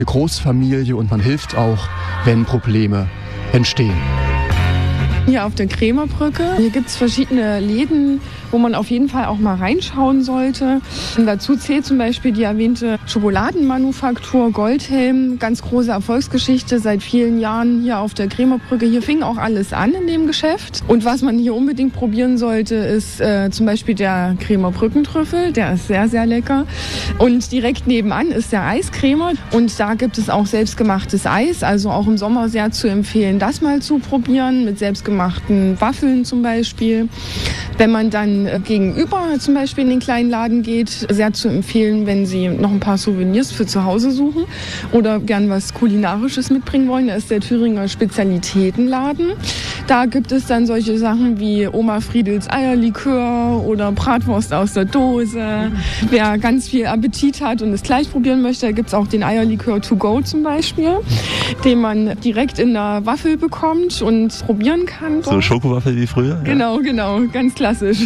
Großfamilie und man hilft auch, wenn Probleme entstehen. Hier auf der Krämerbrücke. Hier gibt es verschiedene Läden, wo man auf jeden Fall auch mal reinschauen sollte. Und dazu zählt zum Beispiel die erwähnte Schokoladenmanufaktur Goldhelm. Ganz große Erfolgsgeschichte seit vielen Jahren hier auf der Krämerbrücke. Hier fing auch alles an in dem Geschäft. Und was man hier unbedingt probieren sollte, ist zum Beispiel der Krämerbrückentrüffel. Der ist sehr, sehr lecker. Und direkt nebenan ist der Eiskrämer. Und da gibt es auch selbstgemachtes Eis. Also auch im Sommer sehr zu empfehlen, das mal zu probieren mit selbstgemachten Waffeln zum Beispiel. Wenn man dann gegenüber zum Beispiel in den kleinen Laden geht, sehr zu empfehlen, wenn Sie noch ein paar Souvenirs für zu Hause suchen oder gern was Kulinarisches mitbringen wollen. Da ist der Thüringer Spezialitätenladen. Da gibt es dann solche Sachen wie Oma Friedels Eierlikör oder Bratwurst aus der Dose. Wer ganz viel Appetit hat und es gleich probieren möchte, da gibt es auch den Eierlikör to go zum Beispiel, den man direkt in der Waffel bekommt und probieren kann. So Schokowaffel wie früher? Genau, ganz klassisch.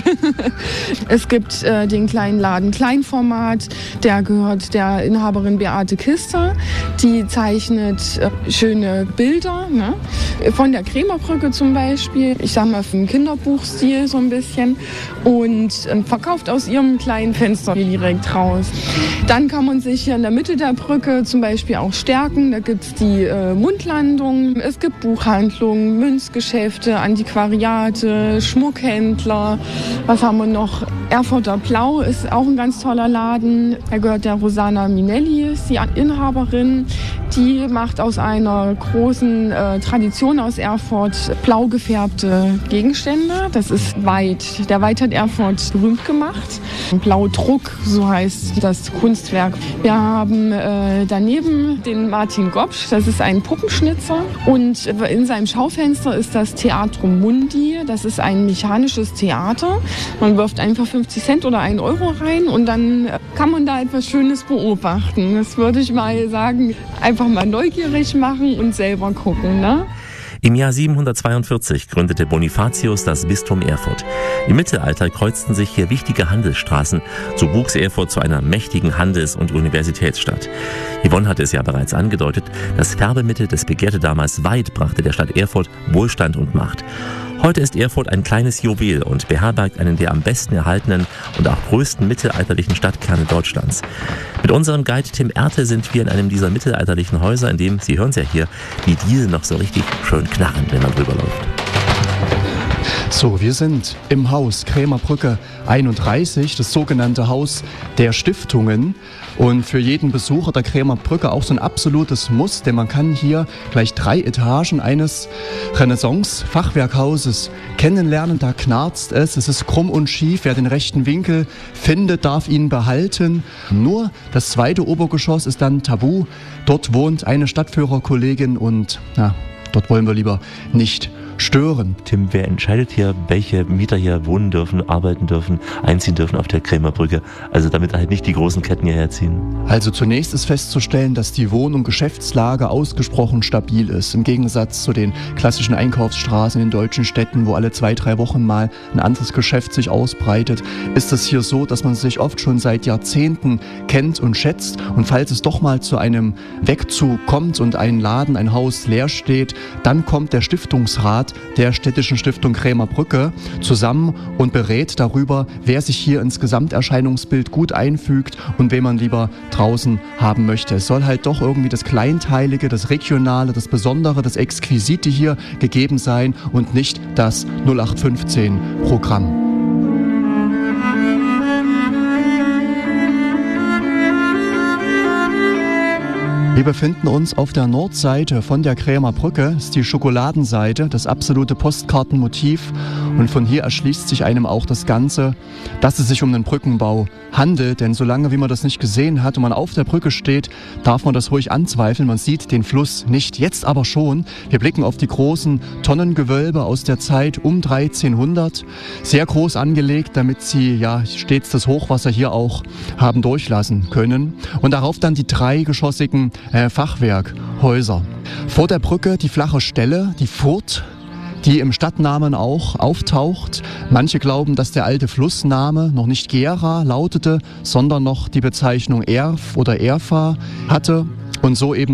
Es gibt den kleinen Laden Kleinformat, der gehört der Inhaberin Beate Kister. Die zeichnet schöne Bilder, ne? Von der Krämerbrücke zum Beispiel. Ich sag mal im Kinderbuchstil so ein bisschen. Und verkauft aus ihrem kleinen Fenster hier direkt raus. Dann kann man sich hier in der Mitte der Brücke zum Beispiel auch stärken. Da gibt es die Mundlandung. Es gibt Buchhandlungen, Münzgeschäfte, Antiquariate, Schmuckhändler. Was haben wir noch? Erfurter Blau ist auch ein ganz toller Laden. Da gehört der Rosanna Minelli, ist die Inhaberin. Die macht aus einer großen Tradition aus Erfurt blau gefärbte Gegenstände. Das ist Weid. Der Weid hat Erfurt berühmt gemacht. Blaudruck, so heißt das Kunstwerk. Wir haben daneben den Martin Gopsch. Das ist ein Puppenschnitzer. Und in seinem Schaufenster ist das Theatrum Mundi. Das ist ein mechanisches Theater. Man wirft einfach 50 Cent oder 1 Euro rein und dann kann man da etwas Schönes beobachten. Das würde ich mal sagen, einfach mal neugierig machen und selber gucken, ne? Im Jahr 742 gründete Bonifatius das Bistum Erfurt. Im Mittelalter kreuzten sich hier wichtige Handelsstraßen. So wuchs Erfurt zu einer mächtigen Handels- und Universitätsstadt. Yvonne hatte es ja bereits angedeutet, das Färbemittel des Begehrte damals Weid brachte der Stadt Erfurt Wohlstand und Macht. Heute ist Erfurt ein kleines Juwel und beherbergt einen der am besten erhaltenen und auch größten mittelalterlichen Stadtkerne Deutschlands. Mit unserem Guide Tim Erte sind wir in einem dieser mittelalterlichen Häuser, in dem, Sie hören es ja hier, die Dielen noch so richtig schön knarren, wenn man drüber läuft. So, wir sind im Haus Krämerbrücke 31, das sogenannte Haus der Stiftungen. Und für jeden Besucher der Krämerbrücke auch so ein absolutes Muss, denn man kann hier gleich 3 Etagen eines Renaissance-Fachwerkhauses kennenlernen. Da knarzt es ist krumm und schief. Wer den rechten Winkel findet, darf ihn behalten. Nur das 2. Obergeschoss ist dann tabu. Dort wohnt eine Stadtführerkollegin und dort wollen wir lieber nicht stören. Tim, wer entscheidet hier, welche Mieter hier wohnen dürfen, arbeiten dürfen, einziehen dürfen auf der Krämerbrücke? Also damit halt nicht die großen Ketten hierher ziehen. Also zunächst ist festzustellen, dass die Wohn- und Geschäftslage ausgesprochen stabil ist. Im Gegensatz zu den klassischen Einkaufsstraßen in den deutschen Städten, wo alle 2-3 Wochen mal ein anderes Geschäft sich ausbreitet, ist es hier so, dass man sich oft schon seit Jahrzehnten kennt und schätzt. Und falls es doch mal zu einem Wegzug kommt und ein Laden, ein Haus leer steht, dann kommt der Stiftungsrat der städtischen Stiftung Krämerbrücke zusammen und berät darüber, wer sich hier ins Gesamterscheinungsbild gut einfügt und wen man lieber draußen haben möchte. Es soll halt doch irgendwie das Kleinteilige, das Regionale, das Besondere, das Exquisite hier gegeben sein und nicht das 0815-Programm. Wir befinden uns auf der Nordseite von der Krämerbrücke. Das ist die Schokoladenseite, das absolute Postkartenmotiv. Und von hier erschließt sich einem auch das Ganze, dass es sich um den Brückenbau handelt. Denn solange wie man das nicht gesehen hat und man auf der Brücke steht, darf man das ruhig anzweifeln. Man sieht den Fluss nicht, jetzt aber schon. Wir blicken auf die großen Tonnengewölbe aus der Zeit um 1300. Sehr groß angelegt, damit sie stets das Hochwasser hier auch haben durchlassen können. Und darauf dann die 3-geschossigen Fachwerkhäuser. Vor der Brücke die flache Stelle, die Furt, die im Stadtnamen auch auftaucht. Manche glauben, dass der alte Flussname noch nicht Gera lautete, sondern noch die Bezeichnung Erf oder Erfa hatte. Und so eben